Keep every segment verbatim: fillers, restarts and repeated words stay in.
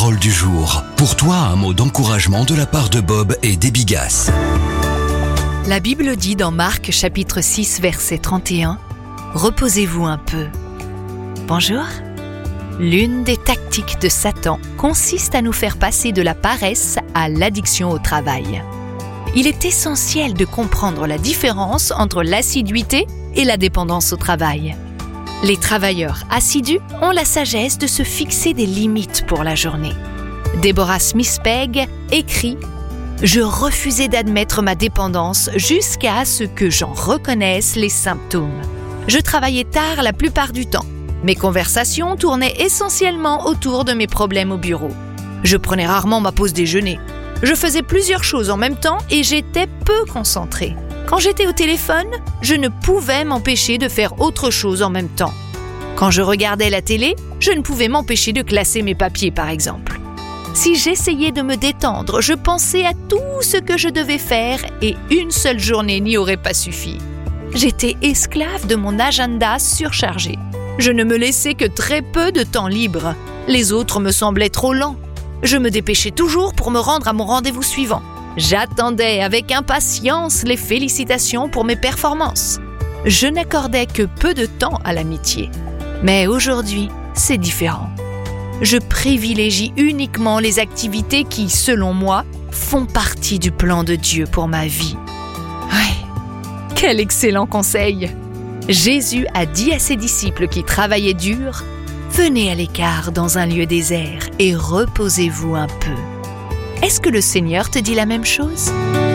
Parole du jour. Pour toi, un mot d'encouragement de la part de Bob et des Bigas. La Bible dit dans Marc chapitre six verset trente et un « Reposez-vous un peu ». Bonjour. L'une des tactiques de Satan consiste à nous faire passer de la paresse à l'addiction au travail. Il est essentiel de comprendre la différence entre l'assiduité et la dépendance au travail. Les travailleurs assidus ont la sagesse de se fixer des limites pour la journée. Deborah Smith-Pegg écrit « Je refusais d'admettre ma dépendance jusqu'à ce que j'en reconnaisse les symptômes. Je travaillais tard la plupart du temps. Mes conversations tournaient essentiellement autour de mes problèmes au bureau. Je prenais rarement ma pause déjeuner. Je faisais plusieurs choses en même temps et j'étais peu concentrée. Quand j'étais au téléphone, je ne pouvais m'empêcher de faire autre chose en même temps. Quand je regardais la télé, je ne pouvais m'empêcher de classer mes papiers par exemple. Si j'essayais de me détendre, je pensais à tout ce que je devais faire et une seule journée n'y aurait pas suffi. J'étais esclave de mon agenda surchargé. Je ne me laissais que très peu de temps libre. Les autres me semblaient trop lents. Je me dépêchais toujours pour me rendre à mon rendez-vous suivant. J'attendais avec impatience les félicitations pour mes performances. Je n'accordais que peu de temps à l'amitié. Mais aujourd'hui, c'est différent. Je privilégie uniquement les activités qui, selon moi, font partie du plan de Dieu pour ma vie. Ouais, quel excellent conseil! Jésus a dit à ses disciples qui travaillaient dur « Venez à l'écart dans un lieu désert et reposez-vous un peu ». Est-ce que le Seigneur te dit la même chose ?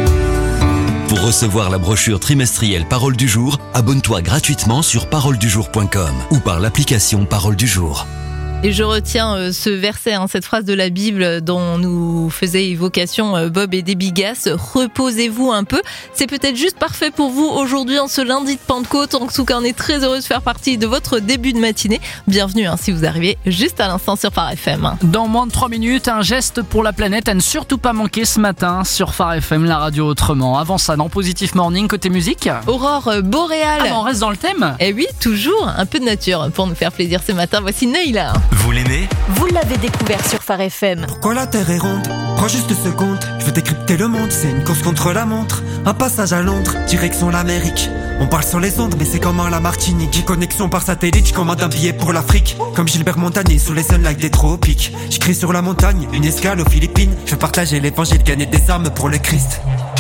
Pour recevoir la brochure trimestrielle Parole du jour, abonne-toi gratuitement sur parole du jour point com ou par l'application Parole du jour. Et je retiens euh, ce verset, hein, cette phrase de la Bible dont nous faisait évocation euh, Bob et des Bigas. Reposez-vous un peu. C'est peut-être juste parfait pour vous aujourd'hui en ce lundi de Pentecôte. En tout cas, on est très heureux de faire partie de votre début de matinée. Bienvenue hein, si vous arrivez juste à l'instant sur Phare F M. Dans moins de trois minutes, un geste pour la planète à ne surtout pas manquer ce matin sur Phare F M, la radio autrement. Avant ça, dans Positif Morning, côté musique. Aurore boréale. Ah, bah on reste dans le thème. Et oui, toujours un peu de nature pour nous faire plaisir ce matin. Voici Neila. Vous l'aimez ? Vous l'avez découvert sur Phare F M. Pourquoi la terre est ronde ? Prends juste deux secondes, je veux décrypter le monde. C'est une course contre la montre, un passage à Londres, direction l'Amérique. On parle sur les ondes, mais c'est comme en la Martinique. J'ai connexion par satellite, je commande un billet pour l'Afrique. Comme Gilbert Montagnier sous les sunlight des tropiques. J'crie sur la montagne, une escale aux Philippines. Je veux partager l'évangile, gagner des âmes pour le Christ.